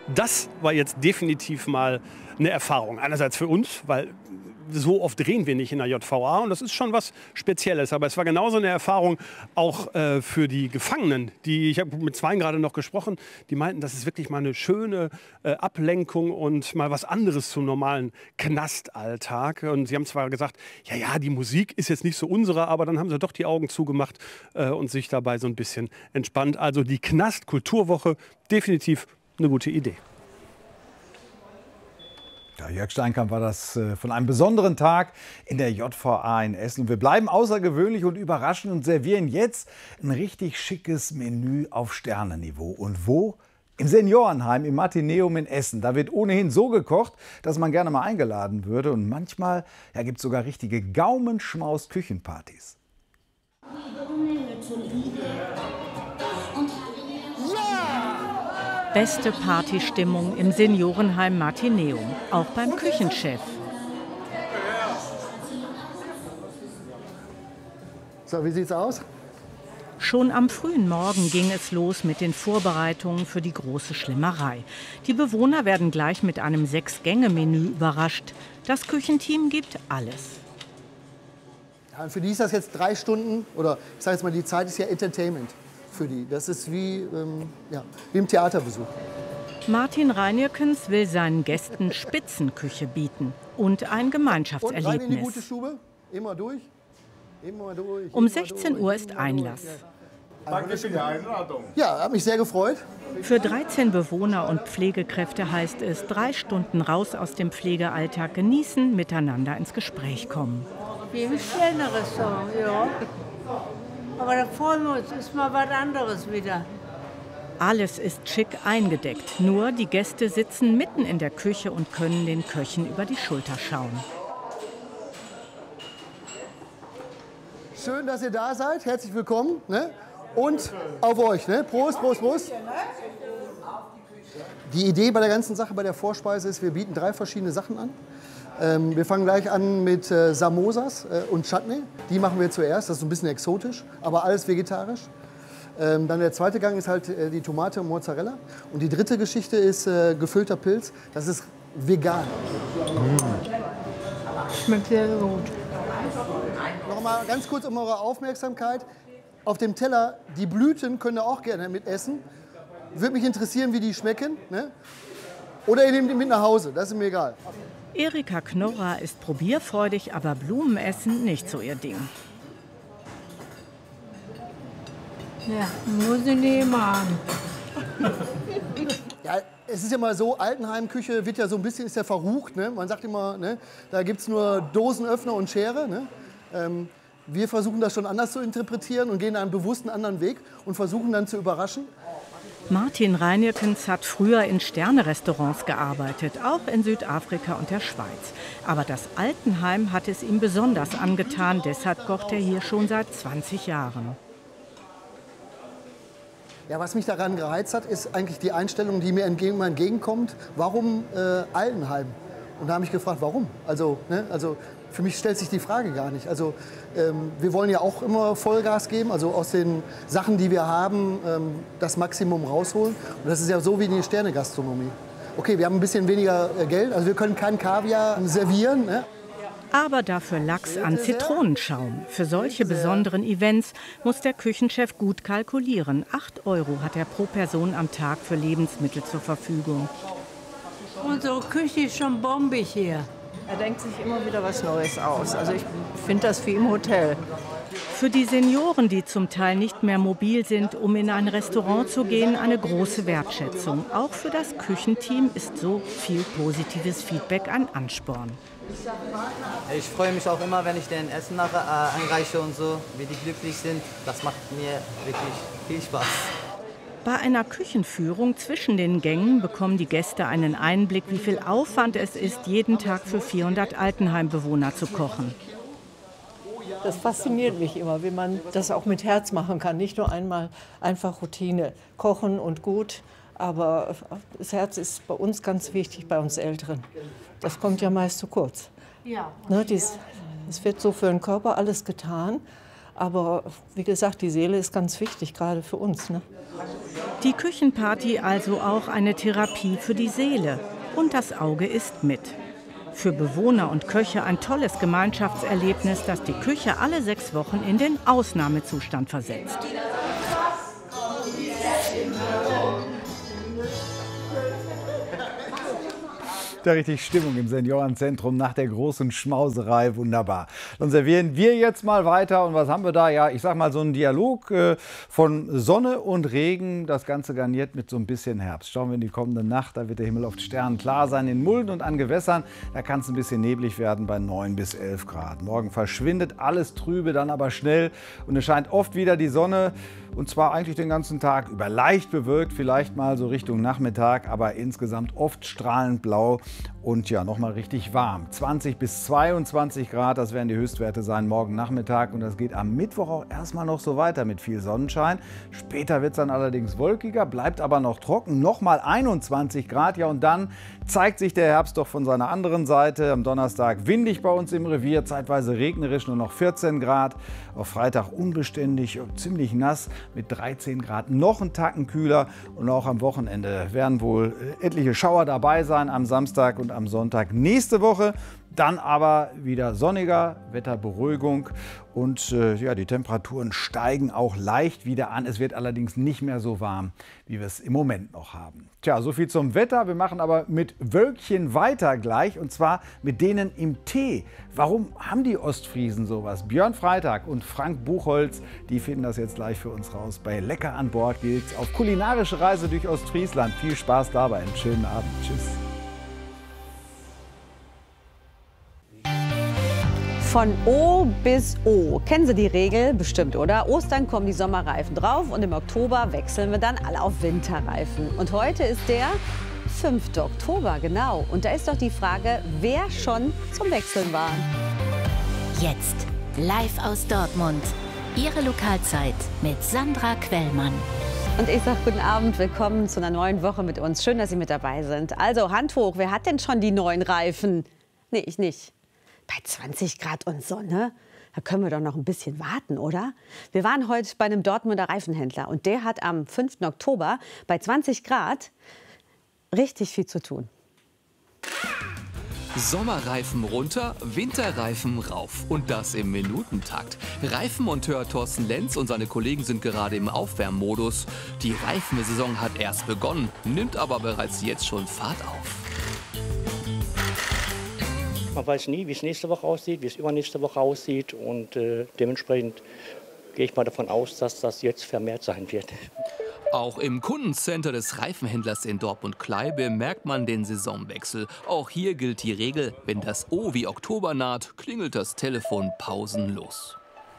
Das war jetzt definitiv mal eine Erfahrung. Einerseits für uns, weil so oft drehen wir nicht in der JVA und das ist schon was Spezielles. Aber es war genauso eine Erfahrung auch für die Gefangenen. Ich habe mit zwei gerade noch gesprochen, die meinten, das ist wirklich mal eine schöne Ablenkung und mal was anderes zum normalen Knastalltag. Und sie haben zwar gesagt, ja, die Musik ist jetzt nicht so unsere, aber dann haben sie doch die Augen zugemacht und sich dabei so ein bisschen entspannt. Also die Knast-Kulturwoche, definitiv eine gute Idee. Ja, Jörg Steinkamp war das von einem besonderen Tag in der JVA in Essen. Wir bleiben außergewöhnlich und überraschen und servieren jetzt ein richtig schickes Menü auf Sternenniveau. Und wo? Im Seniorenheim im Martineum in Essen. Da wird ohnehin so gekocht, dass man gerne mal eingeladen würde. Und manchmal gibt es sogar richtige Gaumenschmaus-Küchenpartys. Beste Partystimmung im Seniorenheim Martineum, auch beim Küchenchef. So, wie sieht's aus? Schon am frühen Morgen ging es los mit den Vorbereitungen für die große Schlemmerei. Die Bewohner werden gleich mit einem 6-Gänge-Menü überrascht. Das Küchenteam gibt alles. Ja, für die ist das jetzt 3 Stunden, oder ich sage jetzt mal, die Zeit ist ja Entertainment. Für die. Das ist wie im Theaterbesuch. Martin Reinierkens will seinen Gästen Spitzenküche bieten und ein Gemeinschaftserlebnis. Und rein in die gute Stube, immer durch. Um 16 Uhr ist Einlass. Danke für die Einladung. Ja, hat mich sehr gefreut. Für 13 Bewohner und Pflegekräfte heißt es 3 Stunden raus aus dem Pflegealltag genießen, miteinander ins Gespräch kommen. Wie im Sterne-Restaurant, ja. Aber da freuen wir uns, ist mal was anderes wieder. Alles ist schick eingedeckt, nur die Gäste sitzen mitten in der Küche und können den Köchen über die Schulter schauen. Schön, dass ihr da seid, herzlich willkommen. Ne? Und auf euch, ne? Prost, Prost, Prost. Die Idee bei der ganzen Sache, bei der Vorspeise ist, wir bieten 3 verschiedene Sachen an. Wir fangen gleich an mit Samosas und Chutney. Die machen wir zuerst, das ist so ein bisschen exotisch, aber alles vegetarisch. Dann der zweite Gang ist halt die Tomate und Mozzarella. Und die dritte Geschichte ist gefüllter Pilz, das ist vegan. Schmeckt sehr gut. Noch mal ganz kurz um eure Aufmerksamkeit. Auf dem Teller, die Blüten könnt ihr auch gerne mit essen. Würde mich interessieren, wie die schmecken. Ne? Oder ihr nehmt die mit nach Hause, das ist mir egal. Erika Knorrer ist probierfreudig, aber Blumenessen nicht so ihr Ding. Ja, muss ich nicht machen. Ja, es ist ja mal so, Altenheimküche wird ja so ein bisschen, ist ja verrucht. Ne? Man sagt immer, ne? Da gibt es nur Dosenöffner und Schere. Ne? Wir versuchen das schon anders zu interpretieren und gehen einen bewussten anderen Weg und versuchen dann zu überraschen. Martin Reinierkens hat früher in Sterne-Restaurants gearbeitet, auch in Südafrika und der Schweiz. Aber das Altenheim hat es ihm besonders angetan, deshalb kocht er hier schon seit 20 Jahren. Ja, was mich daran gereizt hat, ist eigentlich die Einstellung, die mir entgegenkommt. Warum Altenheim? Und da habe ich gefragt, warum? Also für mich stellt sich die Frage gar nicht. Also wir wollen ja auch immer Vollgas geben, also aus den Sachen, die wir haben, das Maximum rausholen. Und das ist ja so wie die Sterne-Gastronomie. Okay, wir haben ein bisschen weniger Geld, also wir können keinen Kaviar servieren. Ne? Aber dafür Lachs an Zitronenschaum. Für solche besonderen Events muss der Küchenchef gut kalkulieren. 8 € hat er pro Person am Tag für Lebensmittel zur Verfügung. Unsere Küche ist schon bombig hier. Er denkt sich immer wieder was Neues aus. Also ich finde das wie im Hotel. Für die Senioren, die zum Teil nicht mehr mobil sind, um in ein Restaurant zu gehen, eine große Wertschätzung. Auch für das Küchenteam ist so viel positives Feedback ein Ansporn. Ich freue mich auch immer, wenn ich denen Essen anreiche und so, wie die glücklich sind. Das macht mir wirklich viel Spaß. Bei einer Küchenführung zwischen den Gängen bekommen die Gäste einen Einblick, wie viel Aufwand es ist, jeden Tag für 400 Altenheimbewohner zu kochen. Das fasziniert mich immer, wie man das auch mit Herz machen kann. Nicht nur einmal einfach Routine, kochen und gut, aber das Herz ist bei uns ganz wichtig, bei uns Älteren. Das kommt ja meist zu kurz. Ja. Ne, es wird so für den Körper alles getan, aber wie gesagt, die Seele ist ganz wichtig, gerade für uns. Ne? Die Küchenparty also auch eine Therapie für die Seele. Und das Auge ist mit. Für Bewohner und Köche ein tolles Gemeinschaftserlebnis, das die Küche alle 6 Wochen in den Ausnahmezustand versetzt. Da richtig Stimmung im Seniorenzentrum nach der großen Schmauserei. Wunderbar. Dann servieren wir jetzt mal weiter. Und was haben wir da? Ja, ich sag mal so einen Dialog von Sonne und Regen. Das Ganze garniert mit so ein bisschen Herbst. Schauen wir in die kommende Nacht. Da wird der Himmel oft sternklar sein. In Mulden und an Gewässern, da kann es ein bisschen neblig werden bei 9 bis 11 Grad. Morgen verschwindet alles Trübe, dann aber schnell. Und es scheint oft wieder die Sonne. Und zwar eigentlich den ganzen Tag über. Leicht bewölkt, vielleicht mal so Richtung Nachmittag, aber insgesamt oft strahlend blau und ja, nochmal richtig warm. 20 bis 22 Grad, das werden die Höchstwerte sein morgen Nachmittag. Und das geht am Mittwoch auch erstmal noch so weiter mit viel Sonnenschein. Später wird es dann allerdings wolkiger, bleibt aber noch trocken. Nochmal 21 Grad, ja, und dann zeigt sich der Herbst doch von seiner anderen Seite. Am Donnerstag windig bei uns im Revier, zeitweise regnerisch, nur noch 14 Grad. Auf Freitag unbeständig, ziemlich nass mit 13 Grad, noch einen Tacken kühler. Und auch am Wochenende werden wohl etliche Schauer dabei sein, am Samstag und am Sonntag nächste Woche. Dann aber wieder sonniger, Wetterberuhigung und ja, die Temperaturen steigen auch leicht wieder an. Es wird allerdings nicht mehr so warm, wie wir es im Moment noch haben. Tja, so viel zum Wetter. Wir machen aber mit Wölkchen weiter gleich, und zwar mit denen im Tee. Warum haben die Ostfriesen sowas? Björn Freitag und Frank Buchholz, die finden das jetzt gleich für uns raus. Bei Lecker an Bord geht's auf kulinarische Reise durch Ostfriesland. Viel Spaß dabei. Einen schönen Abend. Tschüss. Von O bis O. Kennen Sie die Regel? Bestimmt, oder? Ostern kommen die Sommerreifen drauf und im Oktober wechseln wir dann alle auf Winterreifen. Und heute ist der 5. Oktober, genau. Und da ist doch die Frage, wer schon zum Wechseln war. Jetzt, live aus Dortmund. Ihre Lokalzeit mit Sandra Quellmann. Und ich sage guten Abend, willkommen zu einer neuen Woche mit uns. Schön, dass Sie mit dabei sind. Also, Hand hoch, wer hat denn schon die neuen Reifen? Nee, ich nicht. Bei 20 Grad und Sonne, da können wir doch noch ein bisschen warten, oder? Wir waren heute bei einem Dortmunder Reifenhändler und der hat am 5. Oktober bei 20 Grad richtig viel zu tun. Sommerreifen runter, Winterreifen rauf. Und das im Minutentakt. Reifenmonteur Thorsten Lenz und seine Kollegen sind gerade im Aufwärmmodus. Die Reifensaison hat erst begonnen, nimmt aber bereits jetzt schon Fahrt auf. Man weiß nie, wie es nächste Woche aussieht, wie es übernächste Woche aussieht. Und dementsprechend gehe ich mal davon aus, dass das jetzt vermehrt sein wird. Auch im Kundencenter des Reifenhändlers in Dortmund-Klei merkt man den Saisonwechsel. Auch hier gilt die Regel, wenn das O wie Oktober naht, klingelt das Telefon pausenlos.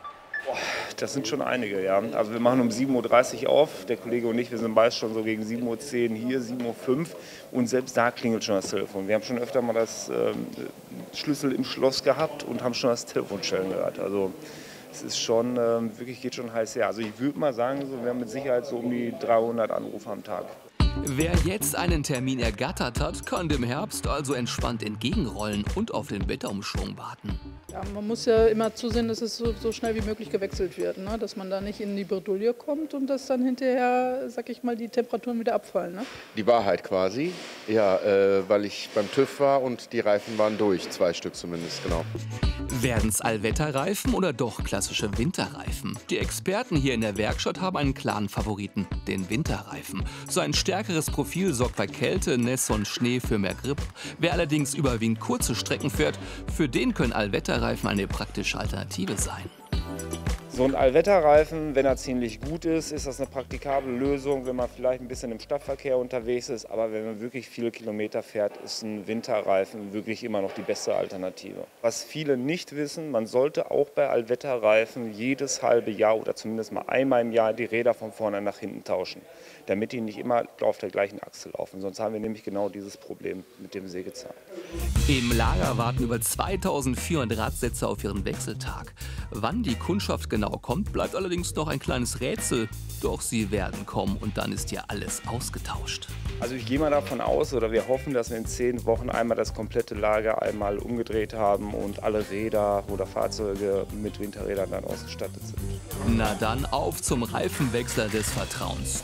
Das sind schon einige, ja. Also wir machen um 7.30 Uhr auf, der Kollege und ich, wir sind meist schon so gegen 7.10 Uhr hier, 7.05 Uhr und selbst da klingelt schon das Telefon. Wir haben schon öfter mal das Schlüssel im Schloss gehabt und haben schon das Telefon schellen gehört. Also es ist schon, wirklich geht schon heiß her. Also ich würde mal sagen, so, wir haben mit Sicherheit so um die 300 Anrufe am Tag. Wer jetzt einen Termin ergattert hat, kann dem Herbst also entspannt entgegenrollen und auf den Wetterumschwung warten. Ja, man muss ja immer zusehen, dass es so schnell wie möglich gewechselt wird, ne? Dass man da nicht in die Bredouille kommt und dass dann hinterher, sag ich mal, die Temperaturen wieder abfallen. Ne? Die Wahrheit quasi, ja, weil ich beim TÜV war und die Reifen waren durch, 2 Stück zumindest, genau. Werden's Allwetterreifen oder doch klassische Winterreifen? Die Experten hier in der Werkstatt haben einen klaren Favoriten, den Winterreifen. Sein stärkeres Profil sorgt bei Kälte, Nässe und Schnee für mehr Grip. Wer allerdings überwiegend kurze Strecken fährt, für den können Allwetterreifen eine praktische Alternative sein. So ein Allwetterreifen, wenn er ziemlich gut ist, ist das eine praktikable Lösung, wenn man vielleicht ein bisschen im Stadtverkehr unterwegs ist. Aber wenn man wirklich viele Kilometer fährt, ist ein Winterreifen wirklich immer noch die beste Alternative. Was viele nicht wissen, man sollte auch bei Allwetterreifen jedes halbe Jahr oder zumindest mal einmal im Jahr die Räder von vorne nach hinten tauschen, damit die nicht immer auf der gleichen Achse laufen. Sonst haben wir nämlich genau dieses Problem mit dem Sägezahn. Im Lager warten über 2400 Radsätze auf ihren Wechseltag. Wann die Kundschaft genau kommt, bleibt allerdings noch ein kleines Rätsel. Doch sie werden kommen und dann ist ja alles ausgetauscht. Also ich gehe mal davon aus, oder wir hoffen, dass wir in 10 Wochen einmal das komplette Lager einmal umgedreht haben und alle Räder oder Fahrzeuge mit Winterrädern dann ausgestattet sind. Na dann auf zum Reifenwechsler des Vertrauens. Die Profis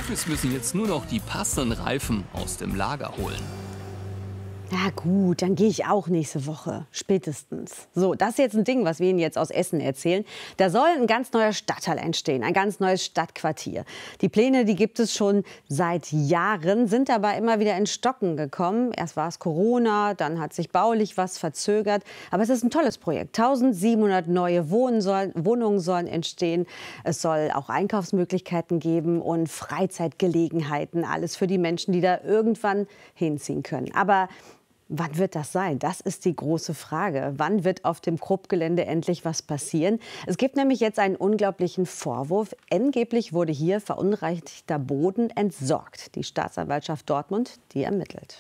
Profis müssen jetzt nur noch die passenden Reifen aus dem Lager holen. Ja gut, dann gehe ich auch nächste Woche, spätestens. So, das ist jetzt ein Ding, was wir Ihnen jetzt aus Essen erzählen. Da soll ein ganz neuer Stadtteil entstehen, ein ganz neues Stadtquartier. Die Pläne, die gibt es schon seit Jahren, sind aber immer wieder in Stocken gekommen. Erst war es Corona, dann hat sich baulich was verzögert. Aber es ist ein tolles Projekt. 1700 neue Wohnungen sollen entstehen. Es soll auch Einkaufsmöglichkeiten geben und Freizeitgelegenheiten. Alles für die Menschen, die da irgendwann hinziehen können. Aber wann wird das sein? Das ist die große Frage. Wann wird auf dem Krupp-Gelände endlich was passieren? Es gibt nämlich jetzt einen unglaublichen Vorwurf. Angeblich wurde hier verunreinigter Boden entsorgt. Die Staatsanwaltschaft Dortmund, die ermittelt.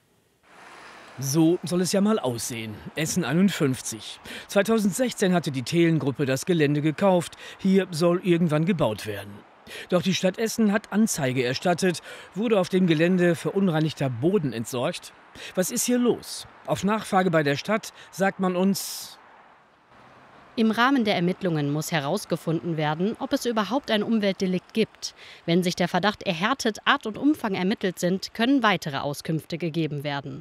So soll es ja mal aussehen. Essen 51. 2016 hatte die Thelen-Gruppe das Gelände gekauft. Hier soll irgendwann gebaut werden. Doch die Stadt Essen hat Anzeige erstattet, wurde auf dem Gelände verunreinigter Boden entsorgt. Was ist hier los? Auf Nachfrage bei der Stadt sagt man uns: Im Rahmen der Ermittlungen muss herausgefunden werden, ob es überhaupt ein Umweltdelikt gibt. Wenn sich der Verdacht erhärtet, Art und Umfang ermittelt sind, können weitere Auskünfte gegeben werden.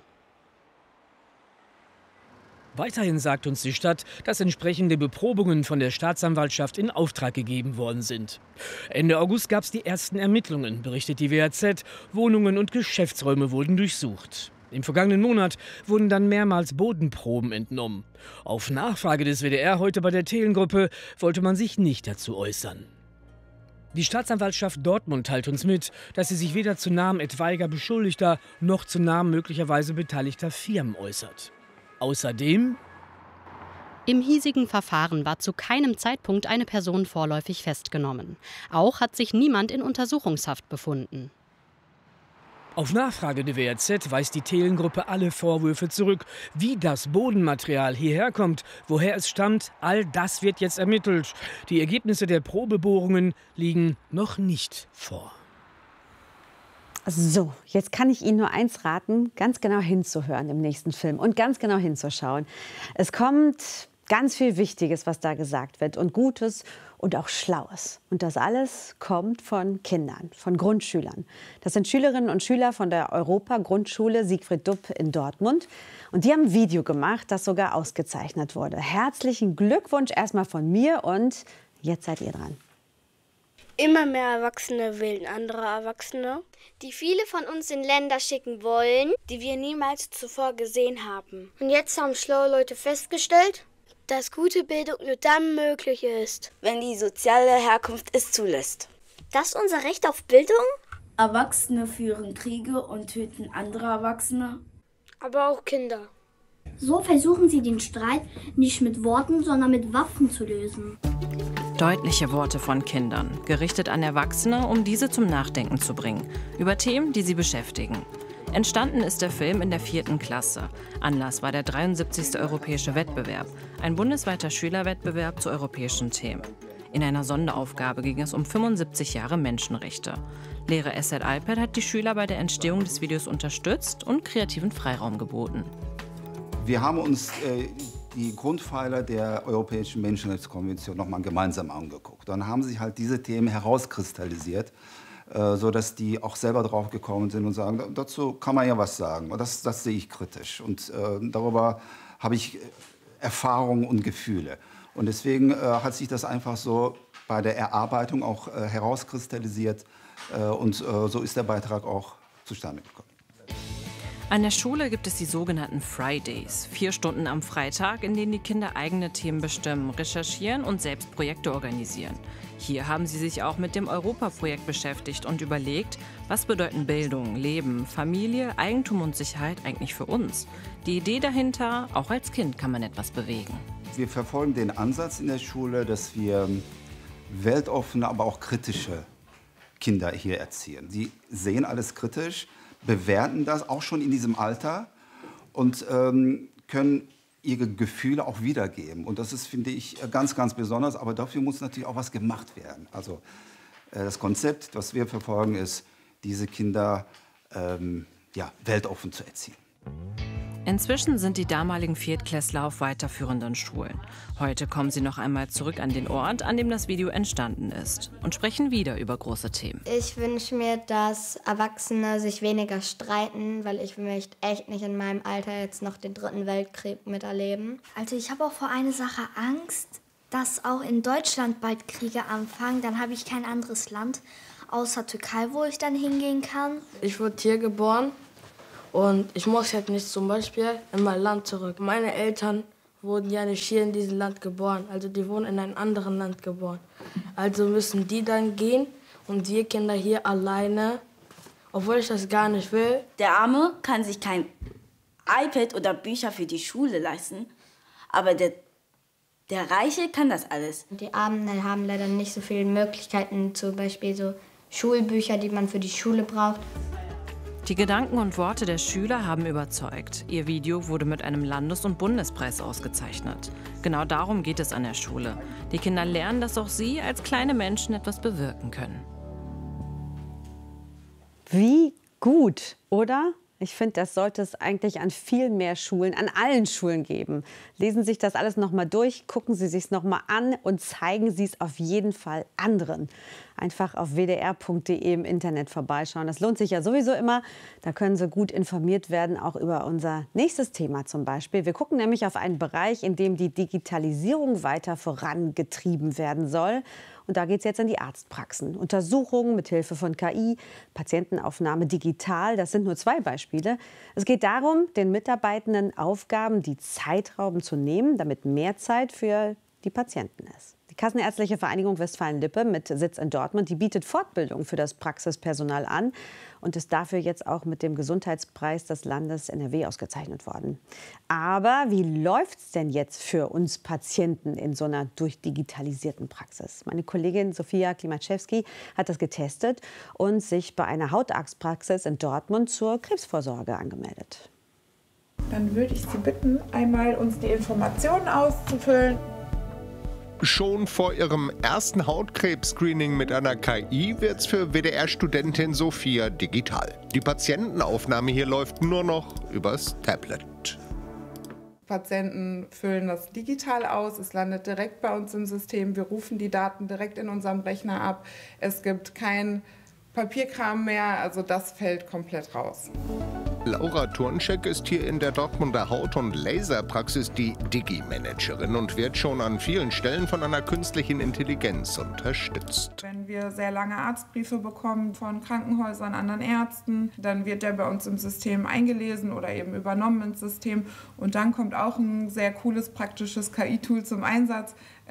Weiterhin sagt uns die Stadt, dass entsprechende Beprobungen von der Staatsanwaltschaft in Auftrag gegeben worden sind. Ende August gab es die ersten Ermittlungen, berichtet die WAZ. Wohnungen und Geschäftsräume wurden durchsucht. Im vergangenen Monat wurden dann mehrmals Bodenproben entnommen. Auf Nachfrage des WDR heute bei der Thelen-Gruppe wollte man sich nicht dazu äußern. Die Staatsanwaltschaft Dortmund teilt uns mit, dass sie sich weder zu Namen etwaiger Beschuldigter noch zu Namen möglicherweise beteiligter Firmen äußert. Außerdem: Im hiesigen Verfahren war zu keinem Zeitpunkt eine Person vorläufig festgenommen. Auch hat sich niemand in Untersuchungshaft befunden. Auf Nachfrage der WAZ weist die Thelen-Gruppe alle Vorwürfe zurück. Wie das Bodenmaterial hierher kommt, woher es stammt, all das wird jetzt ermittelt. Die Ergebnisse der Probebohrungen liegen noch nicht vor. So, jetzt kann ich Ihnen nur eins raten, ganz genau hinzuhören im nächsten Film und ganz genau hinzuschauen. Es kommt ganz viel Wichtiges, was da gesagt wird, und Gutes und auch Schlaues. Und das alles kommt von Kindern, von Grundschülern. Das sind Schülerinnen und Schüler von der Europa-Grundschule Siegfried Dupp in Dortmund. Und die haben ein Video gemacht, das sogar ausgezeichnet wurde. Herzlichen Glückwunsch erstmal von mir und jetzt seid ihr dran. Immer mehr Erwachsene wählen andere Erwachsene, die viele von uns in Länder schicken wollen, die wir niemals zuvor gesehen haben. Und jetzt haben schlaue Leute festgestellt, dass gute Bildung nur dann möglich ist, wenn die soziale Herkunft es zulässt. Das ist unser Recht auf Bildung? Erwachsene führen Kriege und töten andere Erwachsene. Aber auch Kinder. So versuchen sie den Streit nicht mit Worten, sondern mit Waffen zu lösen. Deutliche Worte von Kindern, gerichtet an Erwachsene, um diese zum Nachdenken zu bringen, über Themen, die sie beschäftigen. Entstanden ist der Film in der 4. Klasse. Anlass war der 73. Europäische Wettbewerb, ein bundesweiter Schülerwettbewerb zu europäischen Themen. In einer Sonderaufgabe ging es um 75 Jahre Menschenrechte. Lehre Esed Alper hat die Schüler bei der Entstehung des Videos unterstützt und kreativen Freiraum geboten. Wir haben uns die Grundpfeiler der Europäischen Menschenrechtskonvention noch mal gemeinsam angeguckt. Dann haben sich halt diese Themen herauskristallisiert, sodass die auch selber drauf gekommen sind und sagen, dazu kann man ja was sagen. Und das sehe ich kritisch. Und darüber habe ich Erfahrungen und Gefühle. Und deswegen hat sich das einfach so bei der Erarbeitung auch herauskristallisiert. Und so ist der Beitrag auch zustande gekommen. An der Schule gibt es die sogenannten Fridays, 4 Stunden am Freitag, in denen die Kinder eigene Themen bestimmen, recherchieren und selbst Projekte organisieren. Hier haben sie sich auch mit dem Europa-Projekt beschäftigt und überlegt, was bedeuten Bildung, Leben, Familie, Eigentum und Sicherheit eigentlich für uns? Die Idee dahinter, auch als Kind kann man etwas bewegen. Wir verfolgen den Ansatz in der Schule, dass wir weltoffene, aber auch kritische Kinder hier erziehen. Sie sehen alles kritisch, bewerten das auch schon in diesem Alter und können ihre Gefühle auch wiedergeben. Und das ist, finde ich, ganz, ganz besonders. Aber dafür muss natürlich auch was gemacht werden. Also das Konzept, was wir verfolgen, ist, diese Kinder weltoffen zu erziehen. Inzwischen sind die damaligen Viertklässler auf weiterführenden Schulen. Heute kommen sie noch einmal zurück an den Ort, an dem das Video entstanden ist und sprechen wieder über große Themen. Ich wünsche mir, dass Erwachsene sich weniger streiten, weil ich möchte echt nicht in meinem Alter jetzt noch den 3. Weltkrieg miterleben. Also ich habe auch vor einer Sache Angst, dass auch in Deutschland bald Kriege anfangen. Dann habe ich kein anderes Land außer Türkei, wo ich dann hingehen kann. Ich wurde hier geboren. Und ich muss jetzt nicht zum Beispiel in mein Land zurück. Meine Eltern wurden ja nicht hier in diesem Land geboren. Also die wurden in einem anderen Land geboren. Also müssen die dann gehen und wir Kinder hier alleine, obwohl ich das gar nicht will. Der Arme kann sich kein iPad oder Bücher für die Schule leisten. Aber der Reiche kann das alles. Die Armen haben leider nicht so viele Möglichkeiten, zum Beispiel so Schulbücher, die man für die Schule braucht. Die Gedanken und Worte der Schüler haben überzeugt. Ihr Video wurde mit einem Landes- und Bundespreis ausgezeichnet. Genau darum geht es an der Schule. Die Kinder lernen, dass auch sie als kleine Menschen etwas bewirken können. Wie gut, oder? Ich finde, das sollte es eigentlich an viel mehr Schulen, an allen Schulen geben. Lesen Sie sich das alles noch mal durch, gucken Sie sich es noch mal an und zeigen Sie es auf jeden Fall anderen. Einfach auf wdr.de im Internet vorbeischauen. Das lohnt sich ja sowieso immer. Da können Sie gut informiert werden, auch über unser nächstes Thema zum Beispiel. Wir gucken nämlich auf einen Bereich, in dem die Digitalisierung weiter vorangetrieben werden soll. Und da geht es jetzt in die Arztpraxen. Untersuchungen mit Hilfe von KI, Patientenaufnahme digital, das sind nur 2 Beispiele. Es geht darum, den Mitarbeitenden Aufgaben, die Zeit rauben, zu nehmen, damit mehr Zeit für die Patienten ist. Die Kassenärztliche Vereinigung Westfalen-Lippe mit Sitz in Dortmund, die bietet Fortbildung für das Praxispersonal an und ist dafür jetzt auch mit dem Gesundheitspreis des Landes NRW ausgezeichnet worden. Aber wie läuft es denn jetzt für uns Patienten in so einer durchdigitalisierten Praxis? Meine Kollegin Sofia Klimaczewski hat das getestet und sich bei einer Hautarztpraxis in Dortmund zur Krebsvorsorge angemeldet. Dann würde ich Sie bitten, einmal uns die Informationen auszufüllen. Schon vor ihrem ersten Hautkrebs-Screening mit einer KI wird's für WDR-Studentin Sophia digital. Die Patientenaufnahme hier läuft nur noch übers Tablet. Patienten füllen das digital aus, es landet direkt bei uns im System, wir rufen die Daten direkt in unserem Rechner ab. Es gibt kein Papierkram mehr, also das fällt komplett raus. Laura Turnschek ist hier in der Dortmunder Haut- und Laserpraxis die Digi-Managerin und wird schon an vielen Stellen von einer künstlichen Intelligenz unterstützt. Wenn wir sehr lange Arztbriefe bekommen von Krankenhäusern, anderen Ärzten, dann wird der bei uns im System eingelesen oder eben übernommen ins System. Und dann kommt auch ein sehr cooles, praktisches KI-Tool zum Einsatz.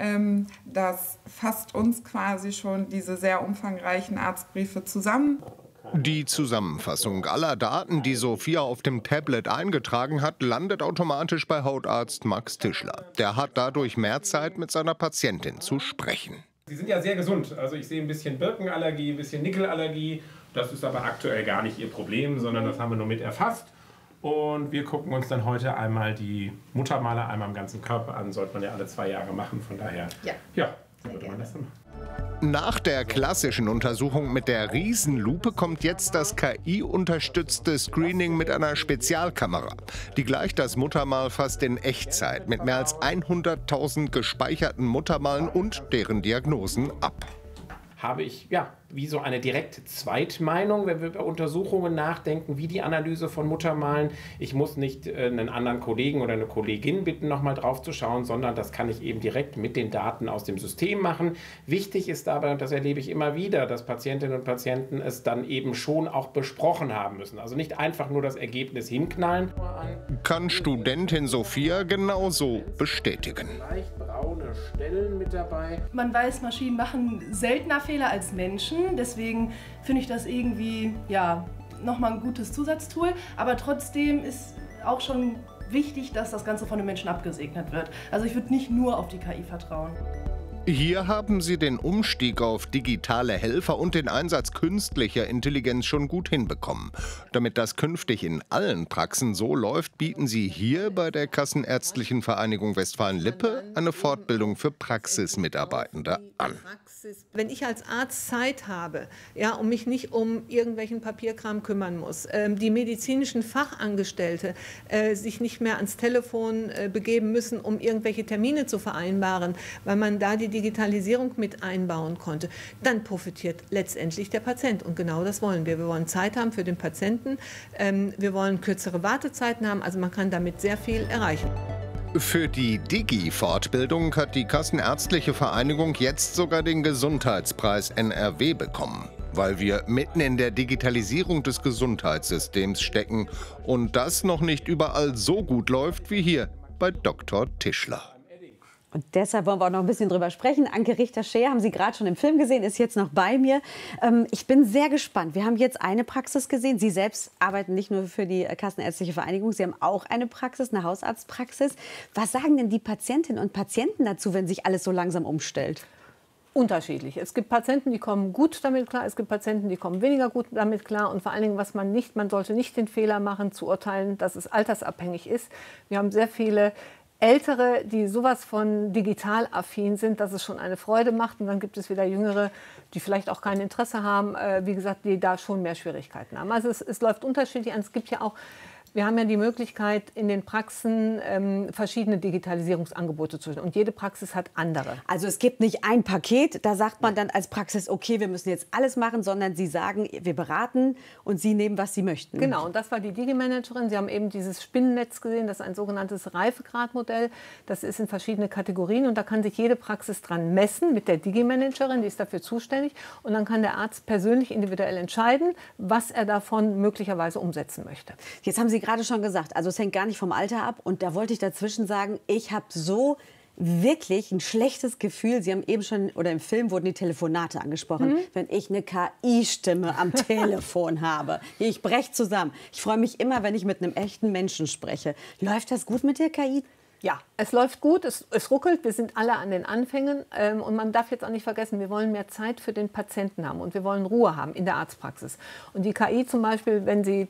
Das fasst uns quasi schon diese sehr umfangreichen Arztbriefe zusammen. Die Zusammenfassung aller Daten, die Sophia auf dem Tablet eingetragen hat, landet automatisch bei Hautarzt Max Tischler. Der hat dadurch mehr Zeit, mit seiner Patientin zu sprechen. Sie sind ja sehr gesund. Also ich sehe ein bisschen Birkenallergie, ein bisschen Nickelallergie. Das ist aber aktuell gar nicht Ihr Problem, sondern das haben wir nur mit erfasst. Und wir gucken uns dann heute einmal die Muttermale einmal am ganzen Körper an. Sollte man ja alle 2 Jahre machen. Von daher, ja würde man das dann machen. Nach der klassischen Untersuchung mit der Riesenlupe kommt jetzt das KI-unterstützte Screening mit einer Spezialkamera. Die gleicht das Muttermal fast in Echtzeit mit mehr als 100.000 gespeicherten Muttermalen und deren Diagnosen ab. Habe ich wie so eine direkte Zweitmeinung, wenn wir über Untersuchungen nachdenken, wie die Analyse von Muttermalen. Ich muss nicht einen anderen Kollegen oder eine Kollegin bitten, nochmal drauf zu schauen, sondern das kann ich eben direkt mit den Daten aus dem System machen. Wichtig ist aber, und das erlebe ich immer wieder, dass Patientinnen und Patienten es dann eben schon auch besprochen haben müssen. Also nicht einfach nur das Ergebnis hinknallen. Kann Studentin Sophia genauso bestätigen. Leicht braune Stellen mit dabei. Man weiß, Maschinen machen seltener Fehler als Menschen. Deswegen finde ich das irgendwie nochmal ein gutes Zusatztool. Aber trotzdem ist auch schon wichtig, dass das Ganze von den Menschen abgesegnet wird. Also ich würde nicht nur auf die KI vertrauen. Hier haben sie den Umstieg auf digitale Helfer und den Einsatz künstlicher Intelligenz schon gut hinbekommen. Damit das künftig in allen Praxen so läuft, bieten sie hier bei der Kassenärztlichen Vereinigung Westfalen-Lippe eine Fortbildung für Praxismitarbeitende an. Wenn ich als Arzt Zeit habe, ja, und mich nicht um irgendwelchen Papierkram kümmern muss, die medizinischen Fachangestellte sich nicht mehr ans Telefon begeben müssen, um irgendwelche Termine zu vereinbaren, weil man da die Digitalisierung mit einbauen konnte, dann profitiert letztendlich der Patient. Und genau das wollen wir. Wir wollen Zeit haben für den Patienten, wir wollen kürzere Wartezeiten haben, also man kann damit sehr viel erreichen. Für die Digi-Fortbildung hat die Kassenärztliche Vereinigung jetzt sogar den Gesundheitspreis NRW bekommen, weil wir mitten in der Digitalisierung des Gesundheitssystems stecken und das noch nicht überall so gut läuft wie hier bei Dr. Tischler. Und deshalb wollen wir auch noch ein bisschen drüber sprechen. Anke Richter-Scheer haben Sie gerade schon im Film gesehen, ist jetzt noch bei mir. Ich bin sehr gespannt. Wir haben jetzt eine Praxis gesehen. Sie selbst arbeiten nicht nur für die Kassenärztliche Vereinigung, Sie haben auch eine Praxis, eine Hausarztpraxis. Was sagen denn die Patientinnen und Patienten dazu, wenn sich alles so langsam umstellt? Unterschiedlich. Es gibt Patienten, die kommen gut damit klar, es gibt Patienten, die kommen weniger gut damit klar. Und vor allen Dingen, man sollte nicht den Fehler machen, zu urteilen, dass es altersabhängig ist. Wir haben sehr viele Ältere, die sowas von digital affin sind, dass es schon eine Freude macht. Und dann gibt es wieder Jüngere, die vielleicht auch kein Interesse haben, wie gesagt, die da schon mehr Schwierigkeiten haben. Also es läuft unterschiedlich an. Es gibt ja auch, wir haben ja die Möglichkeit, in den Praxen verschiedene Digitalisierungsangebote zu stellen. Und jede Praxis hat andere. Also es gibt nicht ein Paket, da sagt man dann als Praxis, okay, wir müssen jetzt alles machen, sondern Sie sagen, wir beraten und Sie nehmen, was Sie möchten. Genau, und das war die Digi-Managerin. Sie haben eben dieses Spinnennetz gesehen, das ist ein sogenanntes Reifegradmodell. Das ist in verschiedene Kategorien und da kann sich jede Praxis dran messen mit der Digi-Managerin, die ist dafür zuständig. Und dann kann der Arzt persönlich individuell entscheiden, was er davon möglicherweise umsetzen möchte. Jetzt haben Sie gerade schon gesagt, also es hängt gar nicht vom Alter ab. Und da wollte ich dazwischen sagen, ich habe so wirklich ein schlechtes Gefühl. Sie haben eben schon, oder im Film wurden die Telefonate angesprochen. Wenn ich eine KI-Stimme am Telefon habe, ich breche zusammen. Ich freue mich immer, wenn ich mit einem echten Menschen spreche. Läuft das gut mit der KI? Ja, es läuft gut, es ruckelt, wir sind alle an den Anfängen und man darf jetzt auch nicht vergessen, wir wollen mehr Zeit für den Patienten haben und wir wollen Ruhe haben in der Arztpraxis. Und die KI zum Beispiel, wenn sie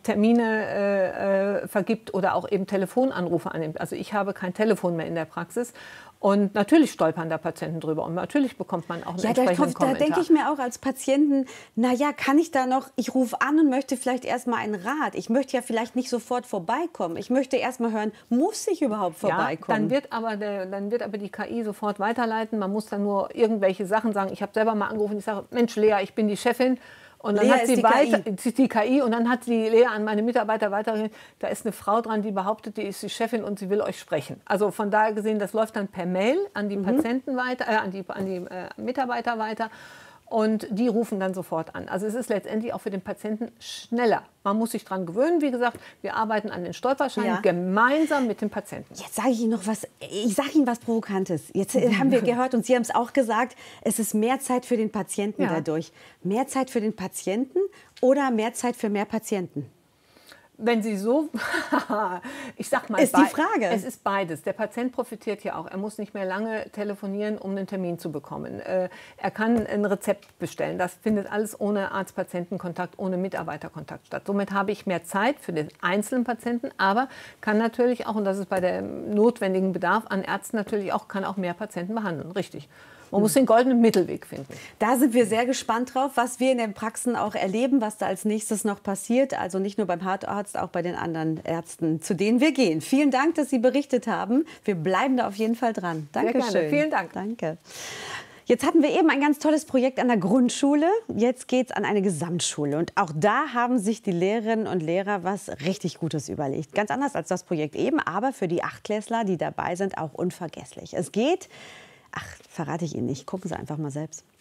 Termine vergibt oder auch eben Telefonanrufe annimmt, also ich habe kein Telefon mehr in der Praxis. Und natürlich stolpern da Patienten drüber und natürlich bekommt man auch einen entsprechenden Kommentar. Da denke ich mir auch als Patienten, naja, kann ich da noch, ich rufe an und möchte vielleicht erst mal einen Rat. Ich möchte ja vielleicht nicht sofort vorbeikommen. Ich möchte erst mal hören, muss ich überhaupt vorbeikommen? Ja, dann wird aber die KI sofort weiterleiten. Man muss dann nur irgendwelche Sachen sagen. Ich habe selber mal angerufen, ich sage, Mensch Lea, ich bin die Chefin. Und dann hat sie die KI und dann hat die Lea an meine Mitarbeiter weitergegeben, da ist eine Frau dran, die behauptet, die ist die Chefin und sie will euch sprechen. Also von daher gesehen, das läuft dann per Mail an die Patienten weiter, an die Mitarbeiter weiter. Und die rufen dann sofort an. Also es ist letztendlich auch für den Patienten schneller. Man muss sich daran gewöhnen. Wie gesagt, wir arbeiten an den Stolperscheinen gemeinsam mit dem Patienten. Jetzt sage ich Ihnen noch was. Ich sage Ihnen was Provokantes. Jetzt haben wir gehört und Sie haben es auch gesagt, es ist mehr Zeit für den Patienten dadurch. Mehr Zeit für den Patienten oder mehr Zeit für mehr Patienten? Wenn Sie so, ich sag mal, ist die Frage. Es ist beides. Der Patient profitiert ja auch. Er muss nicht mehr lange telefonieren, um einen Termin zu bekommen. Er kann ein Rezept bestellen. Das findet alles ohne Arzt-Patienten-Kontakt, ohne Mitarbeiterkontakt statt. Somit habe ich mehr Zeit für den einzelnen Patienten, aber kann natürlich auch, und das ist bei dem notwendigen Bedarf an Ärzten natürlich auch, kann auch mehr Patienten behandeln. Richtig. Man muss den goldenen Mittelweg finden. Da sind wir sehr gespannt drauf, was wir in den Praxen auch erleben, was da als nächstes noch passiert. Also nicht nur beim Hautarzt, auch bei den anderen Ärzten, zu denen wir gehen. Vielen Dank, dass Sie berichtet haben. Wir bleiben da auf jeden Fall dran. Dankeschön. Sehr gerne. Vielen Dank. Danke. Jetzt hatten wir eben ein ganz tolles Projekt an der Grundschule. Jetzt geht es an eine Gesamtschule. Und auch da haben sich die Lehrerinnen und Lehrer was richtig Gutes überlegt. Ganz anders als das Projekt eben, aber für die Achtklässler, die dabei sind, auch unvergesslich. Es geht, verrate ich Ihnen nicht, gucken Sie einfach mal selbst.